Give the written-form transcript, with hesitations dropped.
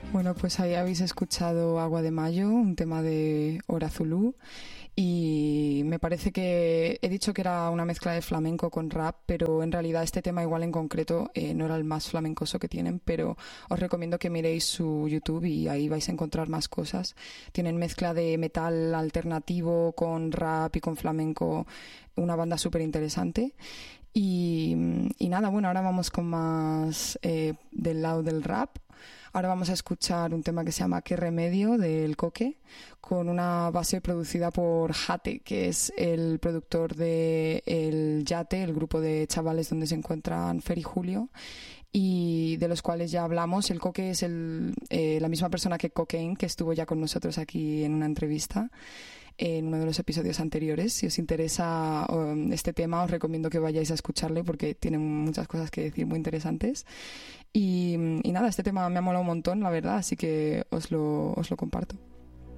Bueno, pues ahí habéis escuchado Agua de Mayo, un tema de Hora Zulú, y me parece que he dicho que era una mezcla de flamenco con rap, pero en realidad este tema igual en concreto no era el más flamencoso que tienen, pero os recomiendo que miréis su YouTube y ahí vais a encontrar más cosas. Tienen mezcla de metal alternativo con rap y con flamenco, una banda súper interesante. Y nada, bueno, ahora vamos con más del lado del rap. Ahora vamos a escuchar un tema que se llama Qué Remedio, del Coque, con una base producida por Jate, que es el productor de El Yate, el grupo de chavales donde se encuentran Fer y Julio, y de los cuales ya hablamos. El Coque es la misma persona que Cocaine, que estuvo ya con nosotros aquí en una entrevista en uno de los episodios anteriores. Si os interesa este tema, os recomiendo que vayáis a escucharle porque tiene muchas cosas que decir muy interesantes. Y nada, este tema me ha molado un montón, la verdad, así que os lo comparto.